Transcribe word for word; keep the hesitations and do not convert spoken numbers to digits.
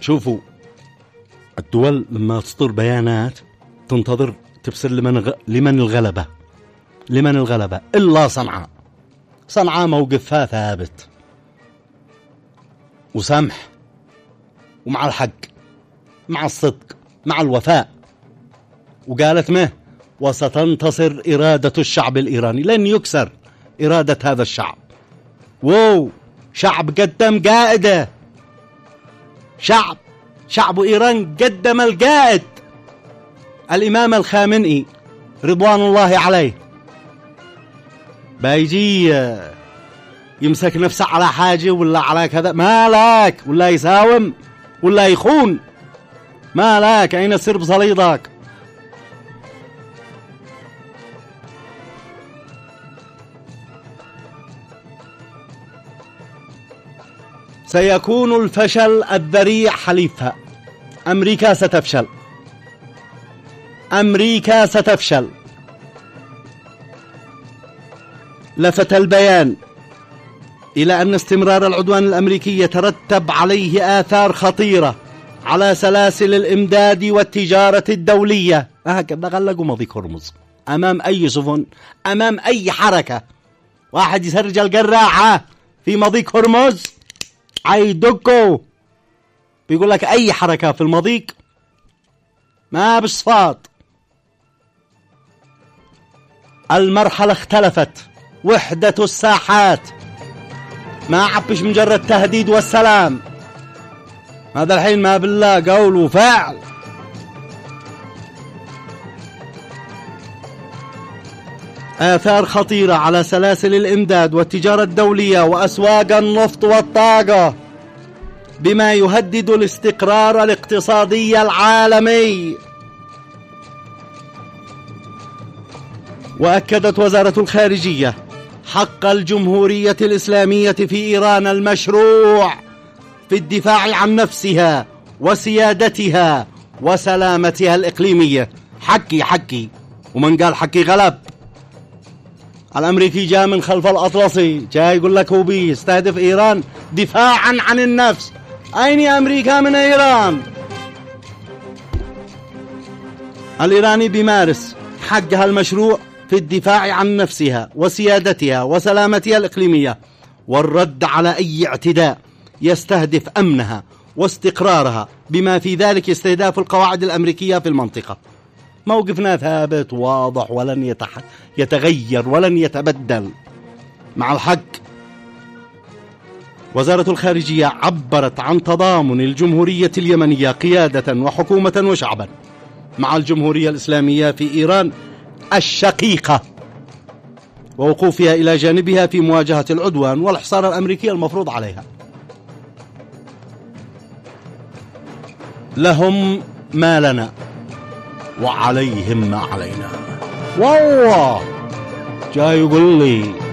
شوفوا، الدول لما تصدر بيانات تنتظر تفسر لمن غ... لمن الغلبة لمن الغلبة إلا صنعاء. صنعاء موقفها ثابت وسمح ومع الحق، مع الصدق، مع الوفاء، وقالت مه وستنتصر إرادة الشعب الإيراني، لن يكسر إرادة هذا الشعب. واو، شعب قدم قائده، شعب شعب إيران قدم القائد الإمام الخامنئي رضوان الله عليه. بايجي يمسك نفسه على حاجة ولا على كذا، ما لك، ولا يساوم ولا يخون، ما لك، أين سر بصليدك؟ سيكون الفشل الذريع حليفها. أمريكا ستفشل، أمريكا ستفشل. لفت البيان إلى أن استمرار العدوان الأمريكي يترتب عليه آثار خطيرة على سلاسل الإمداد والتجارة الدولية. هكذا غلقوا مضيق هرمز أمام أي سفن، أمام أي حركة. واحد يسرج القراعة في مضيق هرمز عيدكو، بيقول لك أي حركة في المضيق ما بصفات. المرحلة اختلفت، وحدة الساحات، ما عبش مجرد تهديد والسلام. هذا الحين ما بالله قول وفعل. آثار خطيرة على سلاسل الإمداد والتجارة الدولية وأسواق النفط والطاقة، بما يهدد الاستقرار الاقتصادي العالمي. وأكدت وزارة الخارجية حق الجمهورية الإسلامية في إيران المشروع في الدفاع عن نفسها وسيادتها وسلامتها الإقليمية. حكي حكي، ومن قال حكي غلب. الأمريكي جاء من خلف الأطلسي، جاء يقول لك هو بيستهدف إيران دفاعا عن النفس. أين أمريكا من إيران؟ الإيراني بيمارس حقها المشروع في الدفاع عن نفسها وسيادتها وسلامتها الإقليمية، والرد على أي اعتداء يستهدف أمنها واستقرارها، بما في ذلك استهداف القواعد الأمريكية في المنطقة. موقفنا ثابت واضح ولن يتح... يتغير ولن يتبدل مع الحق. وزارة الخارجية عبرت عن تضامن الجمهورية اليمنية قيادة وحكومة وشعبا مع الجمهورية الإسلامية في إيران الشقيقة، ووقوفها إلى جانبها في مواجهة العدوان والحصار الأمريكي المفروض عليها. لهم ما لنا وعليهم ما علينا. والله جاي يقول لي